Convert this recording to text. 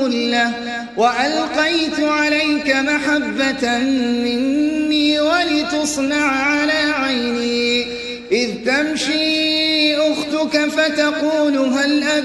له وألقيت عليك محبة مني ولتصنع على عيني إذ تمشي أختك فتقول هل